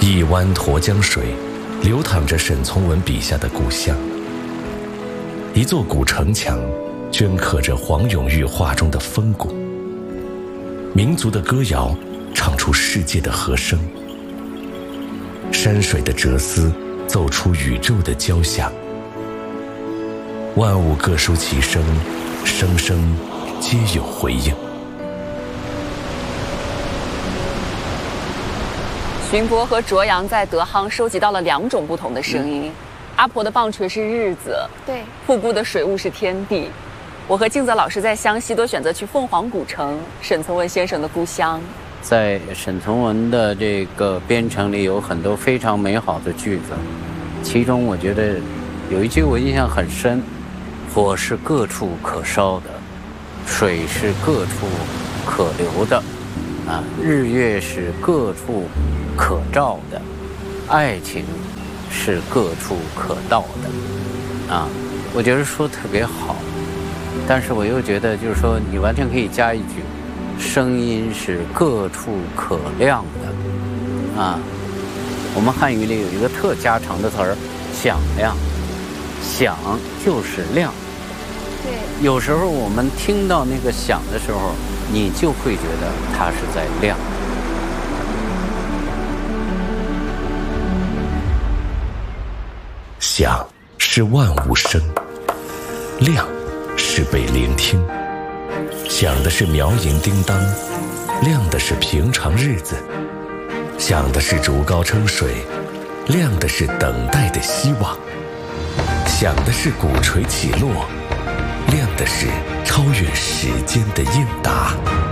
一湾沱江水，流淌着沈从文笔下的故乡。一座古城墙，镌刻着黄永玉画中的风骨。民族的歌谣，唱出世界的和声。山水的哲思，奏出宇宙的交响。万物各抒其声，声声皆有回应。 荀博和卓阳在德夯收集到了2种不同的声音。阿婆的棒槌是日子， 对， 瀑布的水雾是天地。我和静泽老师在湘西都选择去凤凰古城，沈从文先生的故乡。 在沈从文的这个编程里有很多非常美好的句子，其中我觉得有一句我印象很深：火是各处可烧的，水是各处可流的，日月是各处可照的，爱情是各处可到的，我觉得说得特别好。但是我又觉得，就是说，你完全可以加一句：声音是各处可亮的，我们汉语里有一个特家常的词儿“响亮”，响就是亮。 对， 有时候我们听到那个响的时候，你就会觉得它是在亮。 响是万物声，亮是被聆听。响的是苗银叮当，亮的是平常日子。响的是竹篙撑水，亮的是等待的希望。响的是鼓槌起落，亮的是超越时间的应答。